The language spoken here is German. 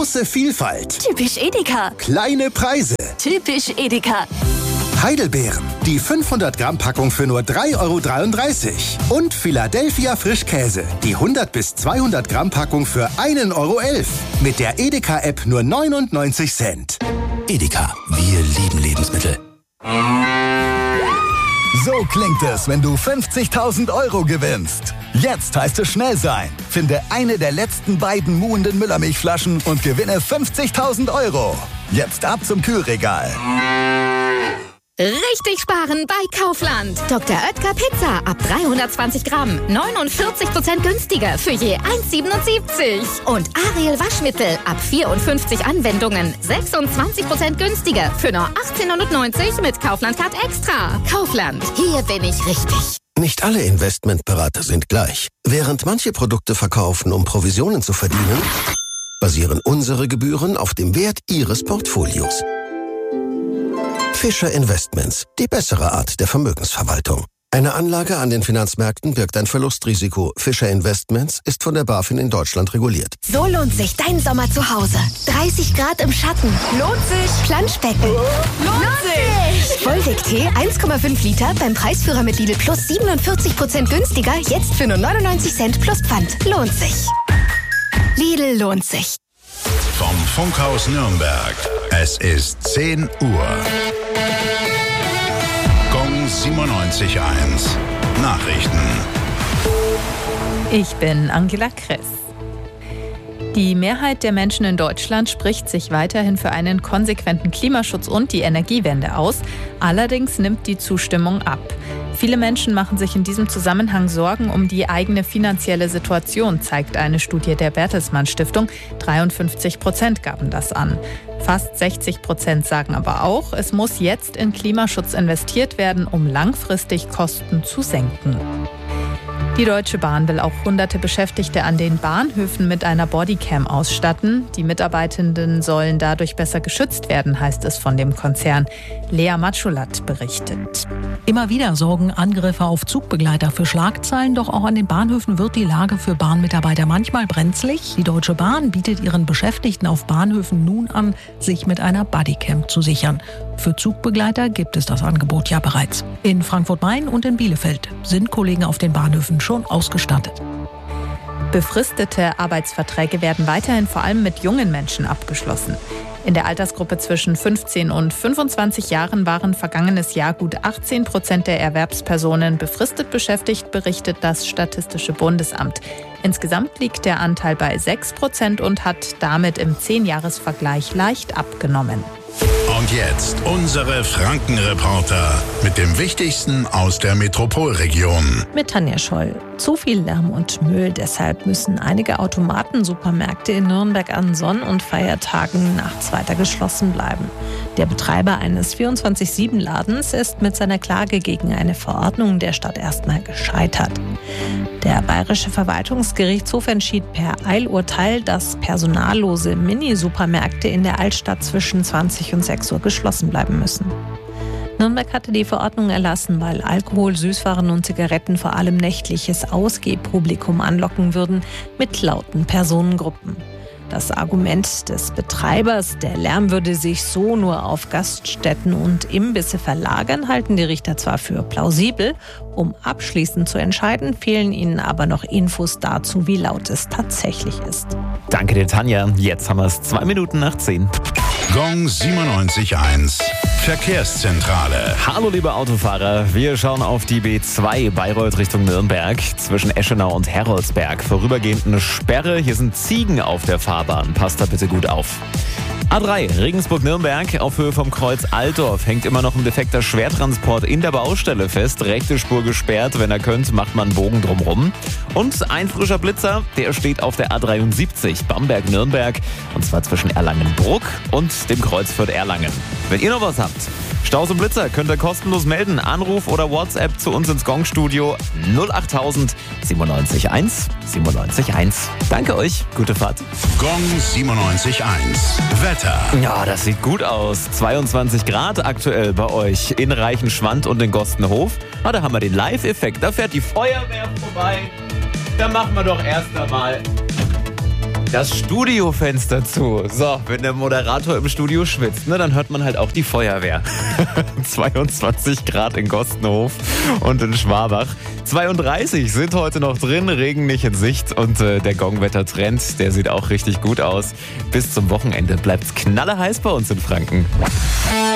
Große Vielfalt. Typisch Edeka. Kleine Preise. Typisch Edeka. Heidelbeeren, die 500 Gramm Packung für nur 3,33 €. Und Philadelphia Frischkäse, die 100 bis 200 Gramm Packung für 1,11 €. Mit der Edeka-App nur 99 Cent. Edeka, wir lieben Lebensmittel. So klingt es, wenn du 50.000 € gewinnst. Jetzt heißt es schnell sein. Finde eine der letzten beiden muhenden Müllermilchflaschen und gewinne 50.000 €. Jetzt ab zum Kühlregal. Richtig sparen bei Kaufland. Dr. Oetker Pizza ab 320 Gramm. 49% günstiger für je 1,77. Und Ariel Waschmittel ab 54 Anwendungen. 26% günstiger für nur 18,90 € mit Kaufland Card Extra. Kaufland, hier bin ich richtig. Nicht alle Investmentberater sind gleich. Während manche Produkte verkaufen, um Provisionen zu verdienen, basieren unsere Gebühren auf dem Wert Ihres Portfolios. Fischer Investments, die bessere Art der Vermögensverwaltung. Eine Anlage an den Finanzmärkten birgt ein Verlustrisiko. Fischer Investments ist von der BaFin in Deutschland reguliert. So lohnt sich dein Sommer zu Hause. 30 Grad im Schatten. Lohnt sich. Planschbecken. Lohnt sich. Vollweg-Tee 1,5 Liter beim Preisführer mit Lidl Plus 47% günstiger. Jetzt für nur 99 Cent plus Pfand. Lohnt sich. Lidl lohnt sich. Vom Funkhaus Nürnberg. Es ist 10 Uhr. Gong 97.1. Nachrichten. Ich bin Angela Kress. Die Mehrheit der Menschen in Deutschland spricht sich weiterhin für einen konsequenten Klimaschutz und die Energiewende aus. Allerdings nimmt die Zustimmung ab. Viele Menschen machen sich in diesem Zusammenhang Sorgen um die eigene finanzielle Situation, zeigt eine Studie der Bertelsmann Stiftung. 53% gaben das an. Fast 60% sagen aber auch, es muss jetzt in Klimaschutz investiert werden, um langfristig Kosten zu senken. Die Deutsche Bahn will auch hunderte Beschäftigte an den Bahnhöfen mit einer Bodycam ausstatten. Die Mitarbeitenden sollen dadurch besser geschützt werden, heißt es von dem Konzern. Lea Matschulat berichtet. Immer wieder sorgen Angriffe auf Zugbegleiter für Schlagzeilen, doch auch an den Bahnhöfen wird die Lage für Bahnmitarbeiter manchmal brenzlig. Die Deutsche Bahn bietet ihren Beschäftigten auf Bahnhöfen nun an, sich mit einer Bodycam zu sichern. Für Zugbegleiter gibt es das Angebot ja bereits. In Frankfurt-Main und in Bielefeld sind Kollegen auf den Bahnhöfen schon ausgestattet. Befristete Arbeitsverträge werden weiterhin vor allem mit jungen Menschen abgeschlossen. In der Altersgruppe zwischen 15 und 25 Jahren waren vergangenes Jahr gut 18% der Erwerbspersonen befristet beschäftigt, berichtet das Statistische Bundesamt. Insgesamt liegt der Anteil bei 6% und hat damit im 10-Jahres-Vergleich leicht abgenommen. Und jetzt unsere Frankenreporter mit dem Wichtigsten aus der Metropolregion. Mit Tanja Scholl. Zu viel Lärm und Müll. Deshalb müssen einige Automatensupermärkte in Nürnberg an Sonn- und Feiertagen nachts weiter geschlossen bleiben. Der Betreiber eines 24/7-Ladens ist mit seiner Klage gegen eine Verordnung der Stadt erstmal gescheitert. Der Bayerische Verwaltungsgerichtshof entschied per Eilurteil, dass personallose Mini-Supermärkte in der Altstadt zwischen 20 und 6 Uhr geschlossen bleiben müssen. Nürnberg hatte die Verordnung erlassen, weil Alkohol, Süßwaren und Zigaretten vor allem nächtliches Ausgehpublikum anlocken würden mit lauten Personengruppen. Das Argument des Betreibers, der Lärm würde sich so nur auf Gaststätten und Imbisse verlagern, halten die Richter zwar für plausibel. Um abschließend zu entscheiden, fehlen ihnen aber noch Infos dazu, wie laut es tatsächlich ist. Danke dir, Tanja. Jetzt haben wir es 2 Minuten nach 10. Gong 97.1. Verkehrszentrale. Hallo liebe Autofahrer, wir schauen auf die B2 Bayreuth Richtung Nürnberg. Zwischen Eschenau und Heroldsberg vorübergehend eine Sperre. Hier sind Ziegen auf der Fahrbahn. Passt da bitte gut auf. A3 Regensburg-Nürnberg auf Höhe vom Kreuz Altdorf hängt immer noch ein defekter Schwertransport in der Baustelle fest. Rechte Spur gesperrt. Wenn ihr könnt, macht man einen Bogen drumrum. Und ein frischer Blitzer, der steht auf der A73 Bamberg-Nürnberg. Und zwar zwischen Erlangen-Bruck und dem Kreuzfeld Erlangen. Wenn ihr noch was habt, Staus und Blitzer könnt ihr kostenlos melden. Anruf oder WhatsApp zu uns ins Gong-Studio 08000 97 97 1. Danke euch, gute Fahrt. Gong 97.1. Wetter. Ja, das sieht gut aus. 22 Grad aktuell bei euch in Reichenschwand und in Gostenhof. Da haben wir den Live-Effekt. Da fährt die Feuerwehr vorbei. Da machen wir doch erst einmal Das Studiofenster zu. So, wenn der Moderator im Studio schwitzt, ne, dann hört man halt auch die Feuerwehr. 22 Grad in Gostenhof und in Schwabach. 32 sind heute noch drin, Regen nicht in Sicht und der Gongwetter-Trend, der sieht auch richtig gut aus. Bis zum Wochenende bleibt's knalleheiß bei uns in Franken.